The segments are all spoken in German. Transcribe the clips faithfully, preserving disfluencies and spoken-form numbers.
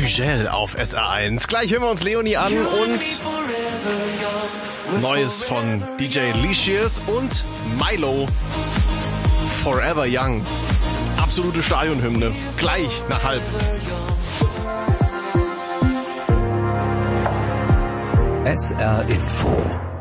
Hügel auf S R eins. Gleich hören wir uns Leonie an und Neues von D J Licious und Milo, Forever Young. Absolute Stadionhymne. Gleich nach halb. S R Info.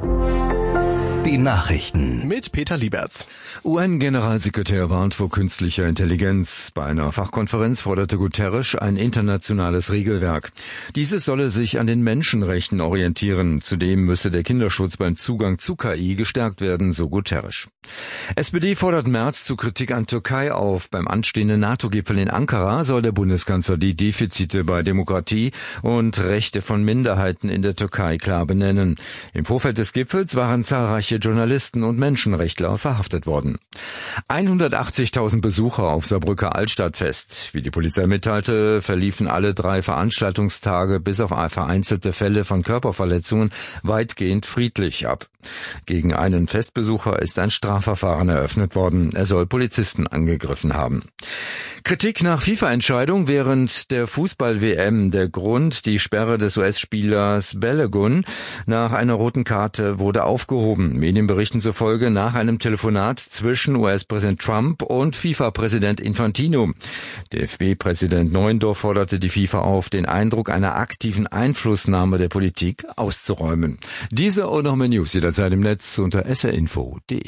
Die Nachrichten mit Peter Lieberts. U N-Generalsekretär warnt vor künstlicher Intelligenz. Bei einer Fachkonferenz forderte Guterres ein internationales Regelwerk. Dieses solle sich an den Menschenrechten orientieren. Zudem müsse der Kinderschutz beim Zugang zu K I gestärkt werden, so Guterres. S P D fordert Merz zu Kritik an Türkei auf. Beim anstehenden NATO-Gipfel in Ankara soll der Bundeskanzler die Defizite bei Demokratie und Rechte von Minderheiten in der Türkei klar benennen. Im Vorfeld des Gipfels waren zahlreiche Journalisten und Menschenrechtler verhaftet worden. hundertachtzigtausend Besucher auf Saarbrücker Altstadtfest. Wie die Polizei mitteilte, verliefen alle drei Veranstaltungstage bis auf vereinzelte Fälle von Körperverletzungen weitgehend friedlich ab. Gegen einen Festbesucher ist ein Strafverfahren eröffnet worden. Er soll Polizisten angegriffen haben. Kritik nach FIFA-Entscheidung während der Fußball-W M. Der Grund, die Sperre des U S-Spielers Balogun nach einer roten Karte wurde aufgehoben. Medienberichten zufolge nach einem Telefonat zwischen U S-Präsident Trump und FIFA-Präsident Infantino. D F B-Präsident Neuendorf forderte die FIFA auf, den Eindruck einer aktiven Einflussnahme der Politik auszuräumen. Diese und noch mehr News jederzeit im Netz unter s r info punkt d e.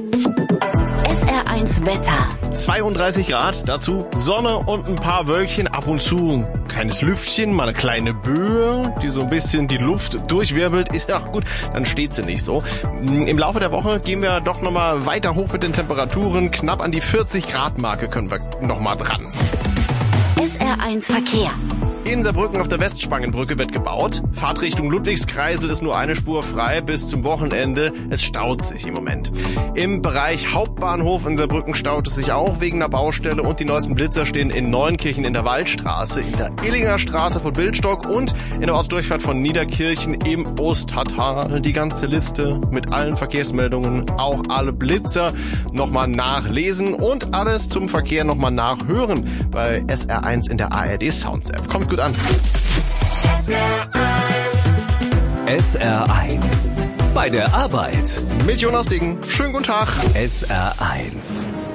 S R eins Wetter. zweiunddreißig Grad, dazu Sonne und ein paar Wölkchen, ab und zu ein kleines Lüftchen, mal eine kleine Böe, die so ein bisschen die Luft durchwirbelt. Ist ja gut, dann steht sie nicht so. Im Laufe der Woche gehen wir doch nochmal weiter hoch mit den Temperaturen. Knapp an die vierzig Grad Marke können wir nochmal dran. S R eins Verkehr. In Saarbrücken auf der Westspangenbrücke wird gebaut. Fahrtrichtung Ludwigskreisel ist nur eine Spur frei bis zum Wochenende. Es staut sich im Moment. Im Bereich Hauptbahnhof in Saarbrücken staut es sich auch wegen einer Baustelle und die neuesten Blitzer stehen in Neunkirchen in der Waldstraße, in der Illinger Straße von Bildstock und in der Ortsdurchfahrt von Niederkirchen im Ostertal. Die ganze Liste mit allen Verkehrsmeldungen, auch alle Blitzer nochmal nachlesen und alles zum Verkehr nochmal nachhören bei S R eins in der A R D Sounds App. Kommt gut an. S R eins. Bei der Arbeit. Mit Jonas Degen. Schönen guten Tag. S R eins.